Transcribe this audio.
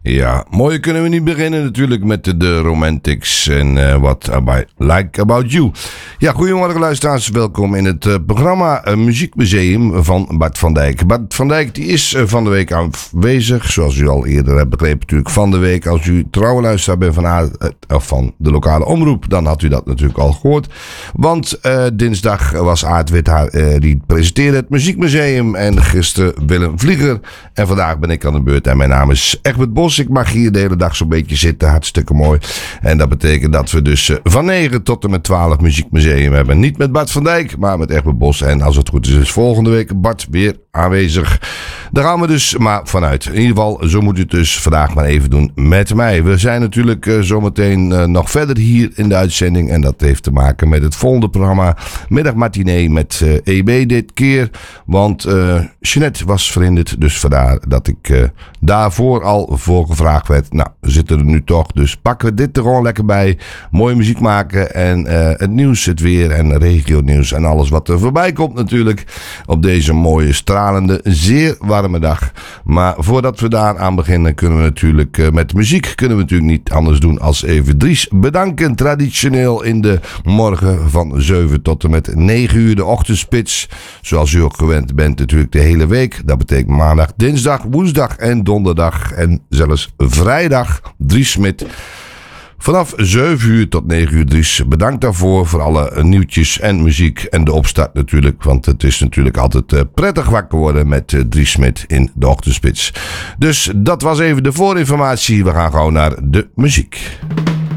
Ja, mooier kunnen we niet beginnen natuurlijk met de Romantics en What I Like About You. Ja, goedemorgen luisteraars, welkom in het programma Muziekmuseum van Bart van Dijk. Bart van Dijk die is van de week aanwezig, zoals u al eerder hebt begrepen natuurlijk van de week. Als u trouwe luisteraar bent van de lokale omroep, dan had u dat natuurlijk al gehoord. Want dinsdag was Aart Withaar, die presenteerde het Muziekmuseum en gisteren Willem Vlieger. En vandaag ben ik aan de beurt en mijn naam is Egbert Bos. Ik mag hier de hele dag zo'n beetje zitten, hartstikke mooi. En dat betekent dat we dus van 9 tot en met 12 Muziekmuseum hebben. Niet met Bart van Dijk, maar met Egbert Bos. En als het goed is volgende week Bart weer aanwezig. Daar gaan we dus maar vanuit. In ieder geval, zo moet u het dus vandaag maar even doen met mij. We zijn natuurlijk zometeen nog verder hier in de uitzending. En dat heeft te maken met het volgende programma. Middagmatinee met EB dit keer. Want Jeanette was verhinderd. Dus vandaar dat ik daarvoor al voor gevraagd werd. Nou, we zitten er nu toch. Dus pakken we dit er gewoon lekker bij. Mooie muziek maken. En het nieuws, het weer en regio nieuws. En alles wat er voorbij komt natuurlijk. Op deze mooie, stralende, zeer warme dag. Maar voordat we daar aan beginnen kunnen we natuurlijk met muziek. Kunnen we natuurlijk niet anders doen als even Dries bedanken. Traditioneel in de morgen van 7 tot en met 9 uur de ochtendspits. Zoals u ook gewend bent natuurlijk de hele week. Dat betekent maandag, dinsdag, woensdag en donderdag. En zelfs vrijdag. Dries Smit. Vanaf 7 uur tot 9 uur, Dries. Bedankt daarvoor voor alle nieuwtjes en muziek en de opstart natuurlijk. Want het is natuurlijk altijd prettig wakker worden met Dries Smit in de ochtendspits. Dus dat was even de voorinformatie. We gaan gewoon naar de muziek.